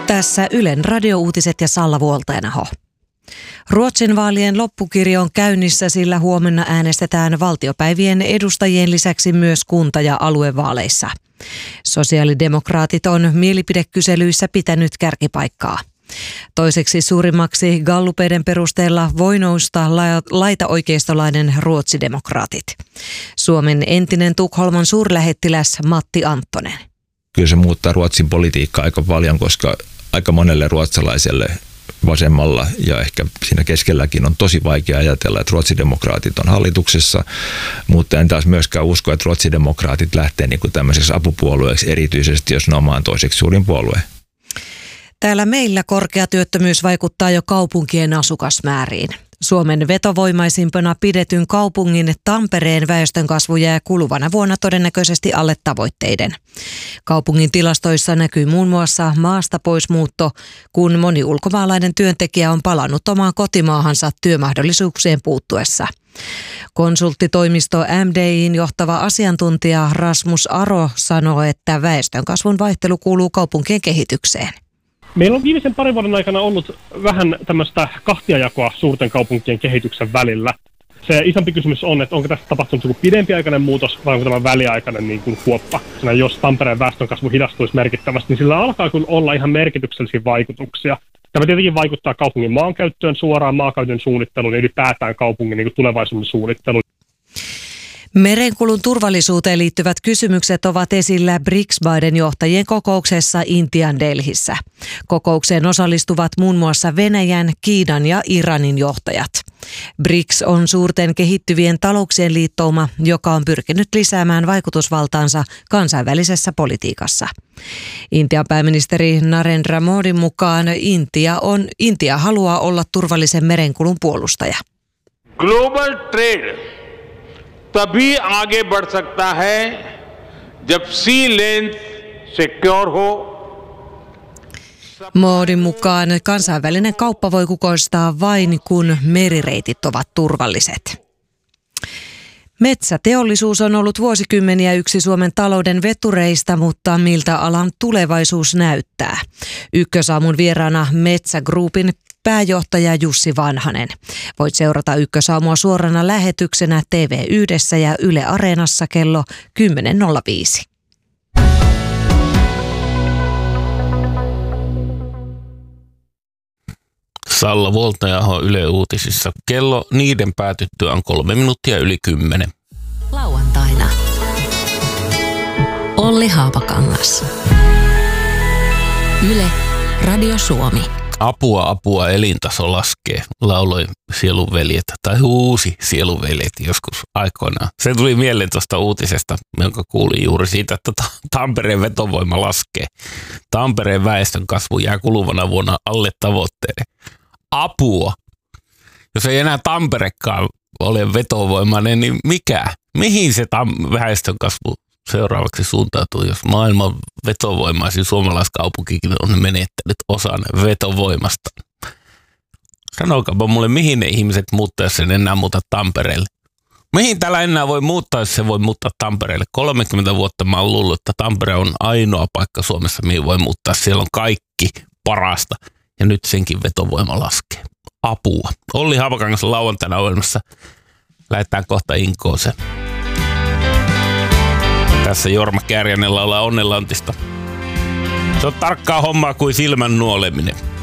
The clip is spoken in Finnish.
Tässä Ylen radiouutiset ja Salla Vuoltainaho. Ruotsin vaalien loppukirjo on käynnissä, sillä huomenna äänestetään valtiopäivien edustajien lisäksi myös kunta- ja aluevaaleissa. Sosiaalidemokraatit on mielipidekyselyissä pitänyt kärkipaikkaa. Toiseksi suurimmaksi gallupeiden perusteella voi nousta laitaoikeistolainen ruotsidemokraatit. Suomen entinen Tukholman suurlähettiläs Matti Anttonen. Kyllä se muuttaa Ruotsin politiikkaa aika paljon, koska aika monelle ruotsalaiselle vasemmalla ja ehkä siinä keskelläkin on tosi vaikea ajatella, että ruotsidemokraatit on hallituksessa, mutta en taas myöskään usko, että ruotsidemokraatit lähtee niin kuin tämmöiseksi apupuolueeksi, erityisesti jos ne omaan toiseksi suurin puolue. Täällä meillä korkea työttömyys vaikuttaa jo kaupunkien asukasmääriin. Suomen vetovoimaisimpana pidetyn kaupungin Tampereen väestönkasvu jää kuluvana vuonna todennäköisesti alle tavoitteiden. Kaupungin tilastoissa näkyy muun muassa maasta poismuutto, kun moni ulkomaalainen työntekijä on palannut omaan kotimaahansa työmahdollisuuksien puuttuessa. Konsulttitoimisto MDI:n johtava asiantuntija Rasmus Aro sanoo, että väestönkasvun vaihtelu kuuluu kaupunkien kehitykseen. Meillä on viimeisen parin vuoden aikana ollut vähän tämmöistä kahtiajakoa suurten kaupunkien kehityksen välillä. Se isompi kysymys on, että onko tässä tapahtunut joku pidempiaikainen muutos vai onko tämä väliaikainen niin kuin huoppa. Jos Tampereen väestönkasvu hidastuisi merkittävästi, niin sillä alkaa kyllä olla ihan merkityksellisiä vaikutuksia. Tämä tietenkin vaikuttaa kaupungin maankäyttöön suoraan, maankäytön suunnitteluun ja ylipäätään kaupungin niin kuin tulevaisuuden suunnitteluun. Merenkulun turvallisuuteen liittyvät kysymykset ovat esillä BRICS-maiden johtajien kokouksessa Intian Delhissä. Kokoukseen osallistuvat muun muassa Venäjän, Kiinan ja Iranin johtajat. BRICS on suurten kehittyvien talouksien liittouma, joka on pyrkinyt lisäämään vaikutusvaltaansa kansainvälisessä politiikassa. Intian pääministeri Narendra Modin mukaan Intia haluaa olla turvallisen merenkulun puolustaja. Global trade तभी आगे बढ़ सकता है जब sea lane secure हो. Modin mukaan kansainvälinen kauppa voi kukoistaa vain, kun merireitit ovat turvalliset. Metsäteollisuus on ollut vuosikymmeniä yksi Suomen talouden vetureista, mutta miltä alan tulevaisuus näyttää? Ykkösaamun vieraana Metsä Groupin pääjohtaja Jussi Vanhanen. Voit seurata Ykkösaamua suorana lähetyksenä TV1 ja Yle Areenassa kello 10.05. Salla Vuoltainaho Yle Uutisissa. Kello niiden päätyttyä on 3 minuuttia yli 10. Lauantaina. Olli Haapakangas. Yle Radio Suomi. Apua, elintaso laskee, lauloi Sielunveljet, tai huusi Sielunveljet joskus aikoinaan. Se tuli mieleen tuosta uutisesta, jonka kuulin juuri siitä, että Tampereen vetovoima laskee. Tampereen väestönkasvu jää kuluvana vuonna alle tavoitteiden. Apua! Jos ei enää Tamperekaan ole vetovoimainen, niin mikä? Mihin se väestönkasvu seuraavaksi suuntautuu, jos maailman vetovoimaisin suomalaiskaupunkikin on menettänyt osan vetovoimasta? Sanokaapa mulle, mihin ne ihmiset muuttaa, jos sen enää muuta Tampereelle? Mihin täällä enää voi muuttaa, jos se voi muuttaa Tampereelle? 30 vuotta mä oon luullut, että Tampere on ainoa paikka Suomessa, mihin voi muuttaa. Siellä on kaikki parasta. Ja nyt senkin vetovoima laskee. Apua. Olli Haapakangas lauantaina ohjelmassa. Lähdetään kohta Inkooseen. Tässä Jorma Kääriäinen laulaa Onnenlantista. Se on tarkkaa hommaa kuin silmän nuoleminen.